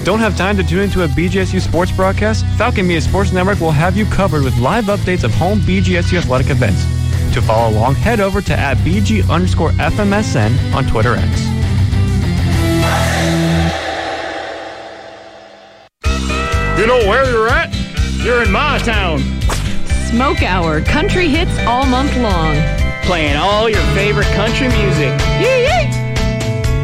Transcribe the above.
Don't have time to tune into a BGSU sports broadcast? Falcon Media Sports Network will have you covered with live updates of home BGSU athletic events. To follow along, head over to @BG_FMSN on Twitter X. You know where you're at? You're in my town. Smoke Hour, country hits all month long. Playing all your favorite country music. Yeah, yeah.